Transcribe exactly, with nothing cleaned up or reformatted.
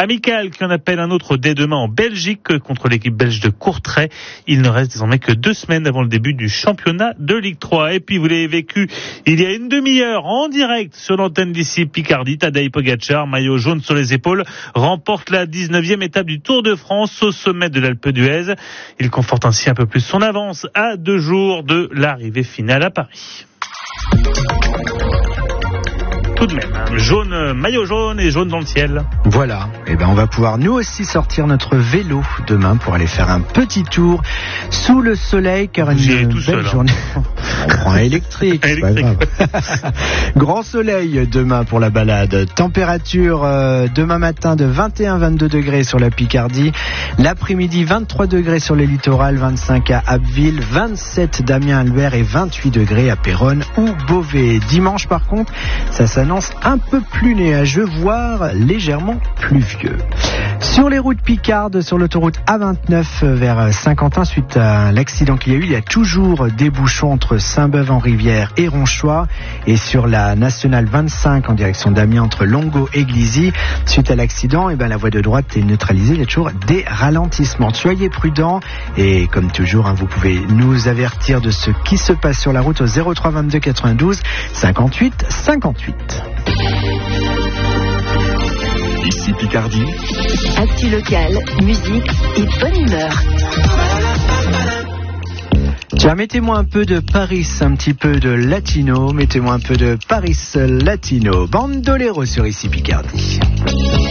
Amical qui en appelle un autre dès demain en Belgique contre l'équipe belge de Courtrai. Il ne reste désormais que deux semaines avant le début du championnat de Ligue trois. Et puis vous l'avez vécu il y a une demi-heure en direct sur l'antenne d'ici Picardie. Tadej Pogačar, maillot jaune sur les épaules, remporte la dix-neuvième étape du Tour de France au sommet de l'Alpe d'Huez. Il conforte ainsi un peu plus son avance à deux jours de l'arrivée finale à Paris. Tout de même, hein, jaune, maillot jaune et jaune dans le ciel. Voilà, et ben on va pouvoir nous aussi sortir notre vélo demain pour aller faire un petit tour sous le soleil, car une J'ai tout belle seul, journée. Hein. On prend un électrique, c'est pas grave. Grand soleil demain pour la balade. Température euh, demain matin de vingt et un à vingt-deux degrés sur la Picardie. L'après-midi vingt-trois degrés sur les littorales, vingt-cinq à Abbeville, vingt-sept Damien-Albert et vingt-huit degrés à Péronne ou Beauvais. Dimanche par contre, ça s'annonce un peu plus nuageux, voire légèrement pluvieux. Sur les routes picardes, sur l'autoroute A vingt-neuf vers Saint-Quentin, suite à l'accident qu'il y a eu, il y a toujours des bouchons entre Saint-Beuve-en-Rivière et Ronchois. Et sur la nationale vingt-cinq en direction d'Amiens entre Longo et Glizy, suite à l'accident, eh ben, la voie de droite est neutralisée. Il y a toujours des ralentissements. Soyez prudents et comme toujours, hein, vous pouvez nous avertir de ce qui se passe sur la route au zéro trois vingt-deux quatre-vingt-douze cinquante-huit cinquante-huit. Ici Picardie. Actu locale, musique et bonne humeur. Tiens, mettez-moi un peu de Paris, un petit peu de latino. Mettez-moi un peu de Paris latino. Bandolero sur Ici Picardie.